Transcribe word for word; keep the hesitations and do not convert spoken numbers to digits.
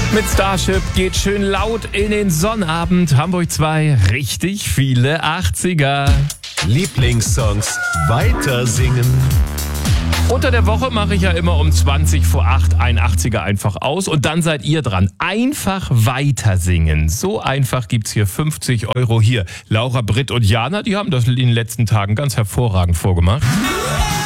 Mit Starship geht schön laut in den Sonnabend. Hamburg zwei, richtig viele achtziger. Lieblingssongs weiter singen. Unter der Woche mache ich ja immer um zwanzig vor acht ein achtziger einfach aus und dann seid ihr dran. Einfach weiter singen. So einfach gibt's hier fünfzig Euro hier. Laura, Britt und Jana, die haben das in den letzten Tagen ganz hervorragend vorgemacht.